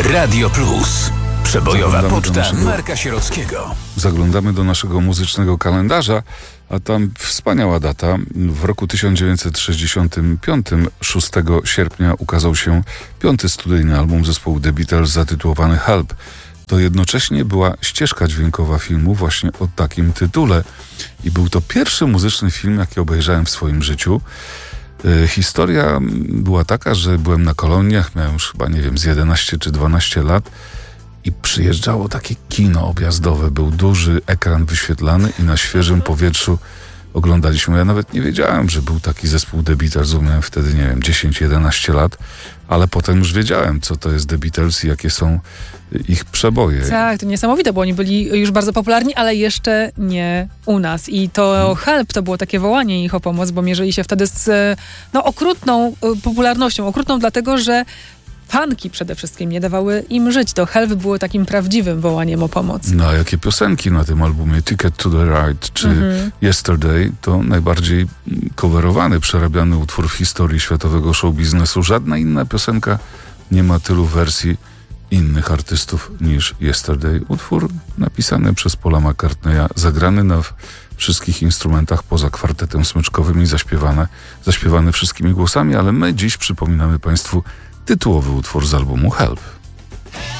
Radio Plus. Przebojowa poczta Marka Sierockiego. Zaglądamy do naszego muzycznego kalendarza, a tam wspaniała data. W roku 1965, 6 sierpnia, ukazał się 5. studyjny album zespołu The Beatles zatytułowany Help. To jednocześnie była ścieżka dźwiękowa filmu właśnie o takim tytule. I był to pierwszy muzyczny film, jaki obejrzałem w swoim życiu. Historia była taka, że byłem na koloniach, miałem już chyba, nie wiem, z 11 czy 12 lat i przyjeżdżało takie kino objazdowe. Był duży ekran wyświetlany i na świeżym powietrzu oglądaliśmy. Ja nawet nie wiedziałem, że był taki zespół The Beatles. Miałem wtedy, nie wiem, 10-11 lat, ale potem już wiedziałem, co to jest The Beatles i jakie są ich przeboje. Tak, to niesamowite, bo oni byli już bardzo popularni, ale jeszcze nie u nas. I to Help to było takie wołanie ich o pomoc, bo mierzyli się wtedy z okrutną popularnością. Okrutną dlatego, że fanki przede wszystkim nie dawały im żyć. To Help było takim prawdziwym wołaniem o pomoc. No a jakie piosenki na tym albumie? Ticket to the Ride czy Yesterday to najbardziej coverowany, przerabiany utwór w historii światowego show biznesu. Żadna inna piosenka nie ma tylu wersji innych artystów niż Yesterday. Utwór napisany przez Paula McCartneya, zagrany na wszystkich instrumentach poza kwartetem smyczkowym i zaśpiewany wszystkimi głosami, ale my dziś przypominamy Państwu tytułowy utwór z albumu Help.